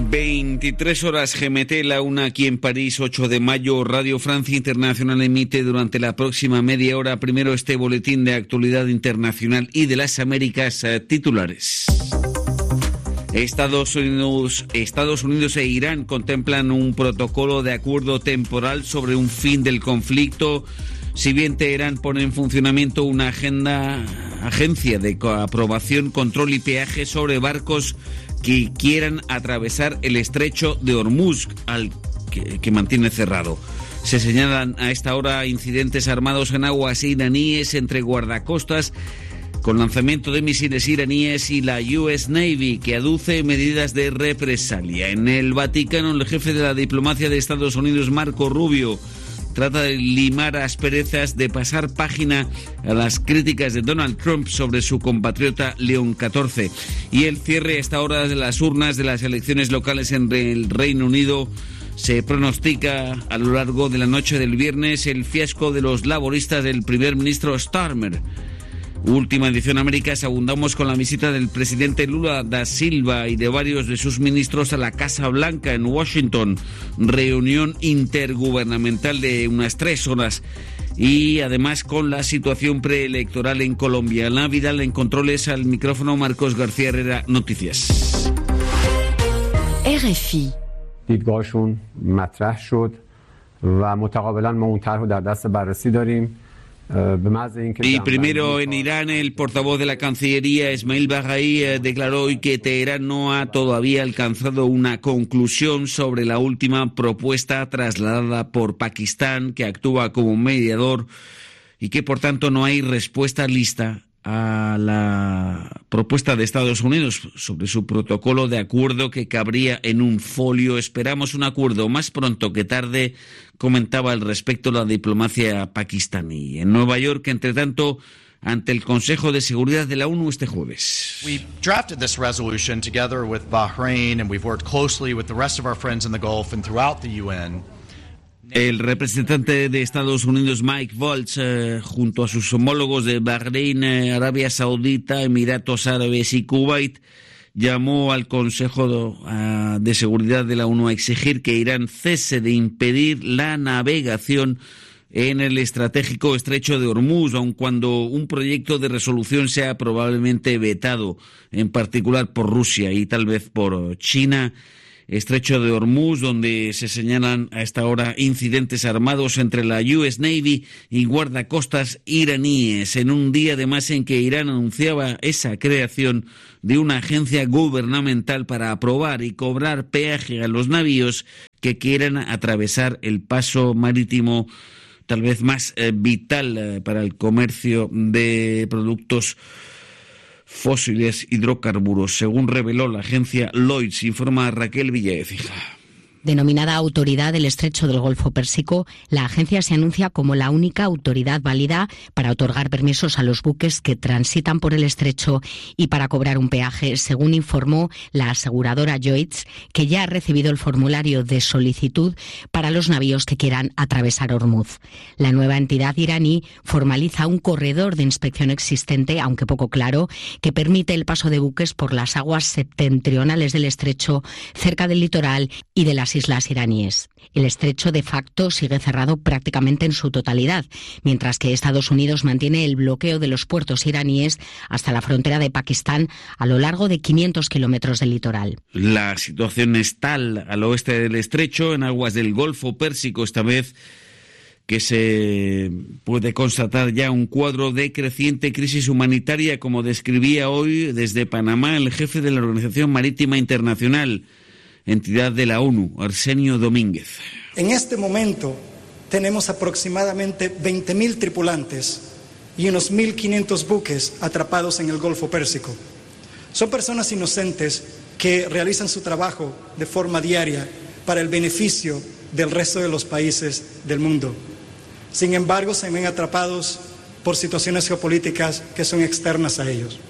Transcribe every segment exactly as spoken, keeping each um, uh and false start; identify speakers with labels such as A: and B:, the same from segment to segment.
A: veintitrés horas G M T, la una aquí en París, ocho de mayo. Radio Francia Internacional emite durante la próxima media hora primero este boletín de actualidad internacional y de las Américas. eh, titulares. Estados Unidos, Estados Unidos e Irán contemplan un protocolo de acuerdo temporal sobre un fin del conflicto. Si bien Teherán pone en funcionamiento una agenda, agencia de aprobación, control y peaje sobre barcos que quieran atravesar el estrecho de Hormuz, al que, que mantiene cerrado. Se señalan a esta hora incidentes armados en aguas iraníes entre guardacostas con lanzamiento de misiles iraníes y la U S Navy, que aduce medidas de represalia. En el Vaticano, el jefe de la diplomacia de Estados Unidos, Marco Rubio, trata de limar asperezas, de pasar página a las críticas de Donald Trump sobre su compatriota León catorce. Y el cierre a esta hora de las urnas de las elecciones locales en el Reino Unido. Se pronostica a lo largo de la noche del viernes el fiasco de los laboristas del primer ministro Starmer. Última edición Américas, abundamos con la visita del presidente Lula da Silva y de varios de sus ministros a la Casa Blanca en Washington. Reunión intergubernamental de unas tres horas. Y además con la situación preelectoral en Colombia. Ana Vidal en controles, al micrófono Marcos García Herrera, Noticias.
B: R F I.
C: دیدگاهشون مطرح شد و متقابلا ما اون طرح رو در دست بررسی داریم.
A: Y primero en Irán, el portavoz de la Cancillería, Esmail Baghai, declaró hoy que Teherán no ha todavía alcanzado una conclusión sobre la última propuesta trasladada por Pakistán, que actúa como mediador, y que por tanto no hay respuesta lista a la propuesta de Estados Unidos sobre su protocolo de acuerdo que cabría en un folio. Esperamos un acuerdo más pronto que tarde, comentaba al respecto la diplomacia pakistaní. En Nueva York, entre tanto, ante el Consejo de Seguridad de la ONU este jueves.
D: We drafted this resolution together with Bahrain and we've worked closely with the rest of our friends in the Gulf and throughout the U N.
A: El representante de Estados Unidos, Mike Waltz, eh, junto a sus homólogos de Bahrein, eh, Arabia Saudita, Emiratos Árabes y Kuwait, llamó al Consejo de, uh, de Seguridad de la ONU a exigir que Irán cese de impedir la navegación en el estratégico estrecho de Hormuz, aun cuando un proyecto de resolución sea probablemente vetado, en particular por Rusia y tal vez por China. Estrecho de Hormuz, donde se señalan a esta hora incidentes armados entre la U S Navy y guardacostas iraníes, en un día además en que Irán anunciaba esa creación de una agencia gubernamental para aprobar y cobrar peaje a los navíos que quieran atravesar el paso marítimo tal vez más eh, vital eh, para el comercio de productos fósiles, hidrocarburos, según reveló la agencia Lloyd's, informa Raquel Villaécija.
B: Denominada Autoridad del Estrecho del Golfo Pérsico, la agencia se anuncia como la única autoridad válida para otorgar permisos a los buques que transitan por el estrecho y para cobrar un peaje, según informó la aseguradora Lloyd's, que ya ha recibido el formulario de solicitud para los navíos que quieran atravesar Hormuz. La nueva entidad iraní formaliza un corredor de inspección existente, aunque poco claro, que permite el paso de buques por las aguas septentrionales del estrecho, cerca del litoral y de las islas iraníes. El estrecho de facto sigue cerrado prácticamente en su totalidad, mientras que Estados Unidos mantiene el bloqueo de los puertos iraníes hasta la frontera de Pakistán a lo largo de quinientos kilómetros del litoral.
A: La situación es tal al oeste del estrecho, en aguas del Golfo Pérsico esta vez, que se puede constatar ya un cuadro de creciente crisis humanitaria, como describía hoy desde Panamá el jefe de la Organización Marítima Internacional, entidad de la ONU, Arsenio Domínguez.
E: En este momento tenemos aproximadamente veinte mil tripulantes y unos mil quinientos buques atrapados en el Golfo Pérsico. Son personas inocentes que realizan su trabajo de forma diaria para el beneficio del resto de los países del mundo. Sin embargo, se ven atrapados por situaciones geopolíticas que son externas a ellos.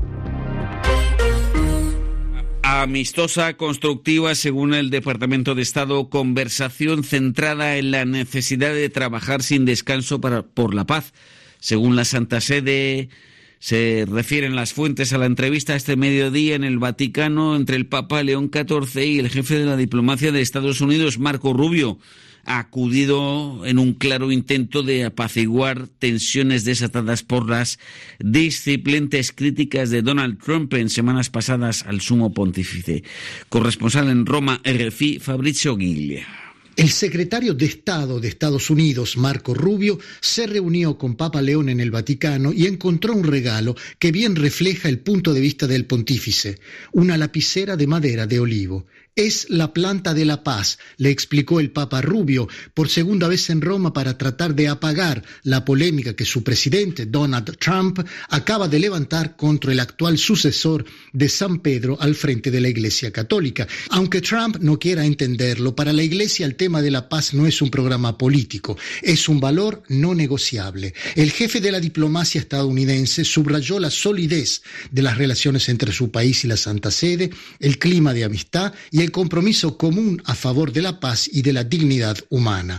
A: Amistosa, constructiva, según el Departamento de Estado, conversación centrada en la necesidad de trabajar sin descanso para, por la paz. Según la Santa Sede, Se refieren las fuentes a la entrevista este mediodía en el Vaticano entre el Papa León catorce y el jefe de la diplomacia de Estados Unidos, Marco Rubio, acudido en un claro intento de apaciguar tensiones desatadas por las displicentes críticas de Donald Trump en semanas pasadas al sumo pontífice. Corresponsal en Roma, R F I, Fabrizio Ghiglia.
F: El secretario de Estado de Estados Unidos, Marco Rubio, se reunió con Papa León en el Vaticano y encontró un regalo que bien refleja el punto de vista del pontífice, una lapicera de madera de olivo. Es la planta de la paz, le explicó el Papa Rubio, por segunda vez en Roma para tratar de apagar la polémica que su presidente, Donald Trump, acaba de levantar contra el actual sucesor de San Pedro al frente de la Iglesia Católica. Aunque Trump no quiera entenderlo, para la Iglesia el tema de la paz no es un programa político, es un valor no negociable. El jefe de la diplomacia estadounidense subrayó la solidez de las relaciones entre su país y la Santa Sede, el clima de amistad y el compromiso común a favor de la paz y de la dignidad humana.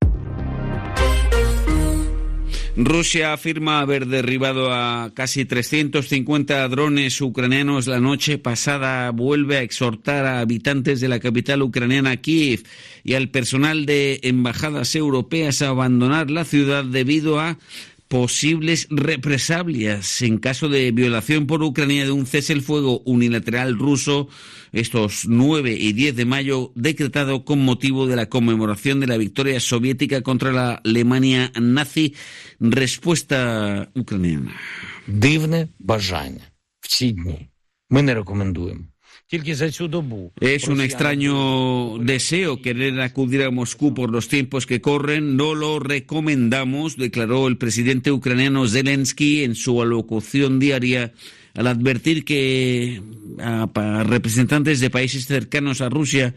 A: Rusia afirma haber derribado a casi trescientos cincuenta drones ucranianos la noche pasada. Vuelve a exhortar a habitantes de la capital ucraniana, Kiev, y al personal de embajadas europeas a abandonar la ciudad debido a posibles represalias en caso de violación por Ucrania de un cese el fuego unilateral ruso estos nueve y diez de mayo, decretado con motivo de la conmemoración de la victoria soviética contra la Alemania nazi. Respuesta ucraniana.
G: Дивне бажання в ці дні. Ми не рекомендуємо.
A: Es un extraño deseo querer acudir a Moscú por los tiempos que corren. No lo recomendamos, declaró el presidente ucraniano Zelensky en su alocución diaria al advertir que a, a representantes de países cercanos a Rusia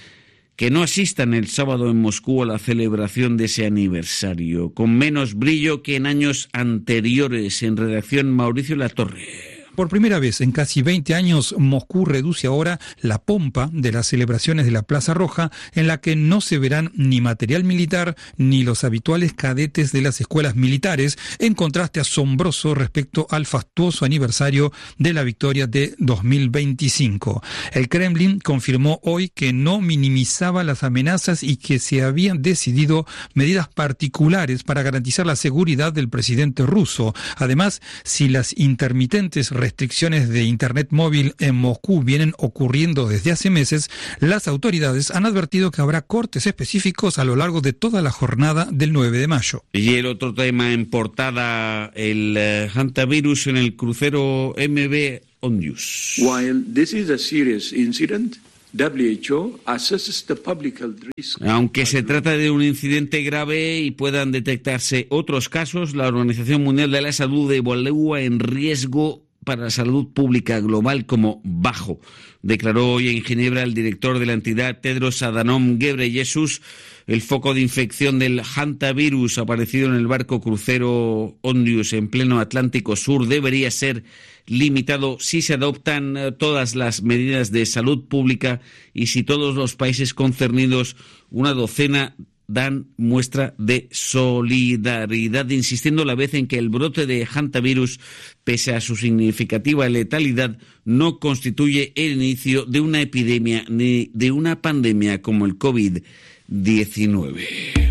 A: que no asistan el sábado en Moscú a la celebración de ese aniversario, con menos brillo que en años anteriores. En redacción, Mauricio Latorre.
H: Por primera vez en casi veinte años, Moscú reduce ahora la pompa de las celebraciones de la Plaza Roja, en la que no se verán ni material militar ni los habituales cadetes de las escuelas militares, en contraste asombroso respecto al fastuoso aniversario de la victoria de dos mil veinticinco. El Kremlin confirmó hoy que no minimizaba las amenazas y que se habían decidido medidas particulares para garantizar la seguridad del presidente ruso. Además, si las intermitentes restricciones de Internet móvil en Moscú vienen ocurriendo desde hace meses, las autoridades han advertido que habrá cortes específicos a lo largo de toda la jornada del nueve de mayo.
A: Y el otro tema en portada, el uh, hantavirus en el crucero M V Ondius.
I: While this is a serious incident, W H O assesses the public health risk.
A: Aunque se trata de un incidente grave y puedan detectarse otros casos, la Organización Mundial de la Salud evalúa en riesgo para la salud pública global como bajo, declaró hoy en Ginebra el director de la entidad, Tedros Adhanom Ghebreyesus. El foco de infección del hantavirus aparecido en el barco crucero Ondius en pleno Atlántico Sur debería ser limitado si se adoptan todas las medidas de salud pública y si todos los países concernidos, una docena, dan muestra de solidaridad, insistiendo a la vez en que el brote de hantavirus, pese a su significativa letalidad, no constituye el inicio de una epidemia ni de una pandemia como el covid diecinueve.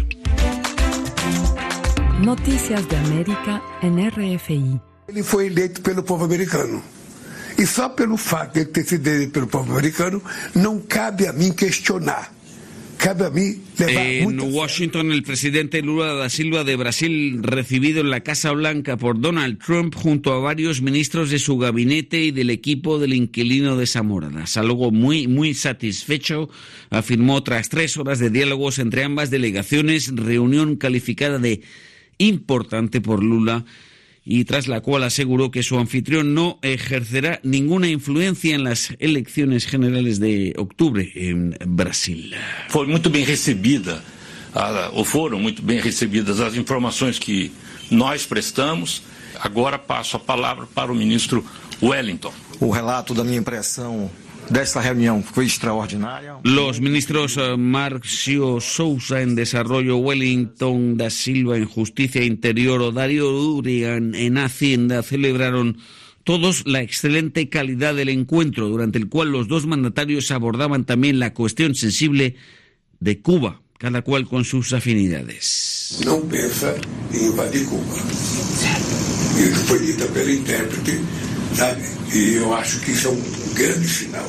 J: Noticias de América en R F I.
K: Ele foi eleito pelo povo americano. E só pelo fato de ele ter sido eleito pelo povo americano, não cabe a mim questionar.
A: En Washington, el presidente Lula da Silva de Brasil, recibido en la Casa Blanca por Donald Trump junto a varios ministros de su gabinete y del equipo del inquilino de Zamora. Algo muy, muy satisfecho, afirmó tras tres horas de diálogos entre ambas delegaciones, reunión calificada de importante por Lula, y tras la cual aseguró que su anfitrión no ejercerá ninguna influencia en las elecciones generales de octubre en Brasil.
L: Foi muito bem recebida, ou foram muito bem recebidas as informações que nós prestamos. Agora passo a palavra para o ministro Wellington.
M: O relato da minha impressão desta reunião foi extraordinária.
A: Los ministros Marcio Sousa en Desarrollo, Wellington da Silva en Justicia e Interior o Dario Urigan en Hacienda celebraron todos la excelente calidad del encuentro, durante el cual los dos mandatarios abordaban también la cuestión sensible de Cuba, cada cual con sus afinidades.
K: Não pensa em invadir Cuba. Isso foi dito pelo intérprete, sabe? E eu acho que isso é um grande sinal.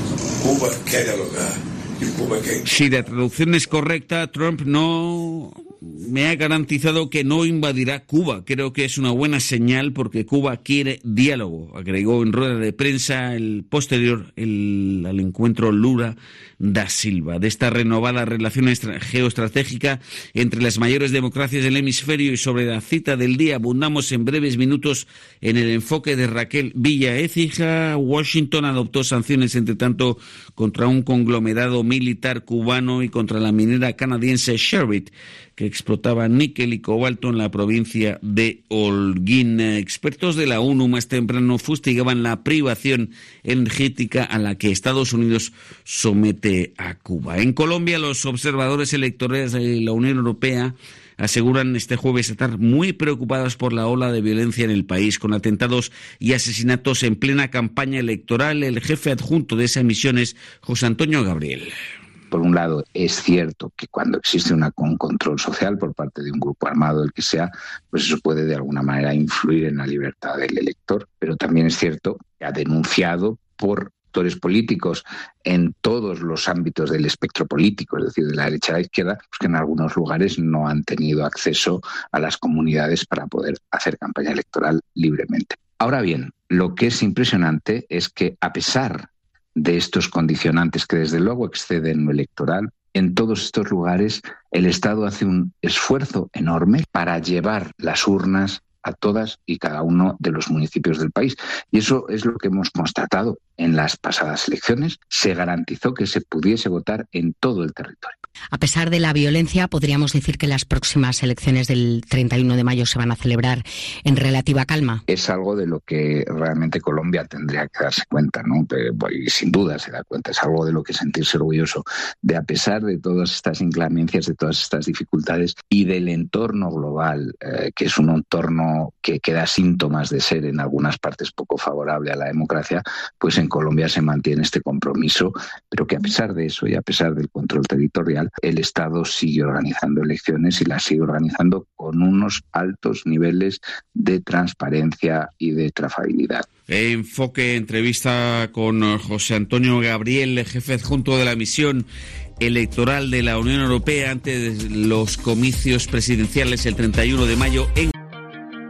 K: Cuba quer dialogar y Cuba quer...
A: Si la traducción es correcta, Trump no me ha garantizado que no invadirá Cuba. Creo que es una buena señal porque Cuba quiere diálogo, agregó en rueda de prensa el posterior el, al encuentro Lula da Silva. De esta renovada relación geoestratégica entre las mayores democracias del hemisferio y sobre la cita del día abundamos en breves minutos en el enfoque de Raquel Villa Écija. Washington adoptó sanciones, entre tanto, contra un conglomerado militar cubano y contra la minera canadiense Sherbit, que explotaba níquel y cobalto en la provincia de Holguín. Expertos de la ONU más temprano fustigaban la privación energética a la que Estados Unidos somete a Cuba. En Colombia, los observadores electorales de la Unión Europea aseguran este jueves estar muy preocupados por la ola de violencia en el país, con atentados y asesinatos en plena campaña electoral. El jefe adjunto de esa misión es José Antonio Gabriel.
N: Por un lado, es cierto que cuando existe una, un control social por parte de un grupo armado, el que sea, pues eso puede de alguna manera influir en la libertad del elector. Pero también es cierto que ha denunciado por actores políticos en todos los ámbitos del espectro político, es decir, de la derecha a la izquierda, pues que en algunos lugares no han tenido acceso a las comunidades para poder hacer campaña electoral libremente. Ahora bien, lo que es impresionante es que a pesar de estos condicionantes que desde luego exceden lo electoral, en todos estos lugares el Estado hace un esfuerzo enorme para llevar las urnas a todas y cada uno de los municipios del país. Y eso es lo que hemos constatado en las pasadas elecciones. Se garantizó que se pudiese votar en todo el territorio.
B: A pesar de la violencia, podríamos decir que las próximas elecciones del treinta y uno de mayo se van a celebrar en relativa calma.
N: Es algo de lo que realmente Colombia tendría que darse cuenta, ¿no? Y sin duda se da cuenta. Es algo de lo que sentirse orgulloso, de a pesar de todas estas inclemencias, de todas estas dificultades y del entorno global, eh, que es un entorno que, que da síntomas de ser en algunas partes poco favorable a la democracia, pues en Colombia se mantiene este compromiso, pero que a pesar de eso y a pesar del control territorial, el Estado sigue organizando elecciones y las sigue organizando con unos altos niveles de transparencia y de trazabilidad.
A: Enfoque, entrevista con José Antonio Gabriel, jefe adjunto de la misión electoral de la Unión Europea antes de los comicios presidenciales el treinta y uno de mayo en